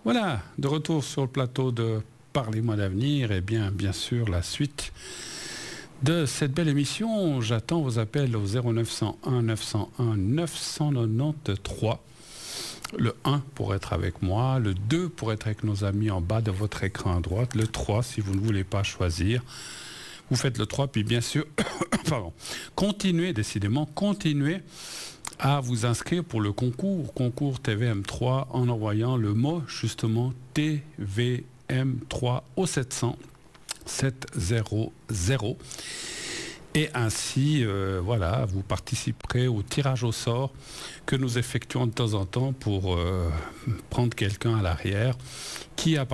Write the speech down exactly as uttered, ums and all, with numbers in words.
Voilà, de retour sur le plateau de Parlez-moi d'avenir et bien, bien sûr, la suite de cette belle émission. J'attends vos appels au zéro neuf cent un neuf cent un neuf cent quatre-vingt-treize. Le un pour être avec moi, le deux pour être avec nos amis en bas de votre écran à droite, le trois si vous ne voulez pas choisir. Vous faites le trois, puis bien sûr, pardon, continuez, décidément, continuez à vous inscrire pour le concours, concours T V M trois, en envoyant le mot, justement, T V M trois au sept cents sept cents. Et ainsi, euh, voilà, vous participerez au tirage au sort que nous effectuons de temps en temps pour euh, prendre quelqu'un à l'arrière qui a